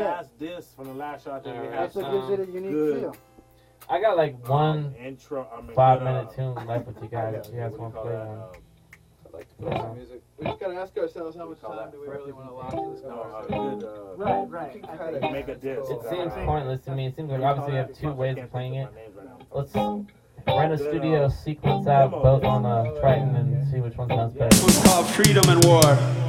last disc from the last shot that we had. That's what gives it a unique feel. I got like one intro. 5-minute tune left with you guys. If you guys want to play one. I'd like to play some music. We just gotta ask ourselves how much time do we really want to lock in this conversation. Right. Make a disc. It seems pointless to me. It seems like obviously we have two ways of playing it. Let's rent a studio, sequence out both on Triton, and see which one sounds better. It's called Freedom and War.